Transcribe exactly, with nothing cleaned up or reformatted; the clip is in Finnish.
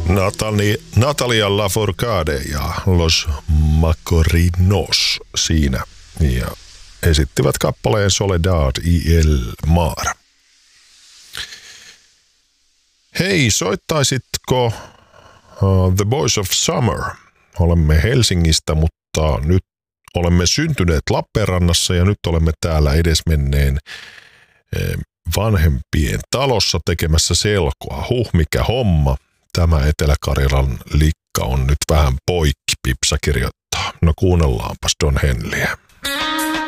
Natali, Natalia Lafourcade ja Los Macorinos siinä. Ja esittivät kappaleen Soledad y el Mar. Hei, soittaisitko uh, The Boys of Summer? Olemme Helsingistä, mutta nyt olemme syntyneet Lappeenrannassa ja nyt olemme täällä edesmenneen eh, vanhempien talossa tekemässä selkoa. Huh, mikä homma. Tämä Etelä-Karjalan likka on nyt vähän poikki, Pipsa kirjoittaa. No kuunnellaanpas Don Henleyä.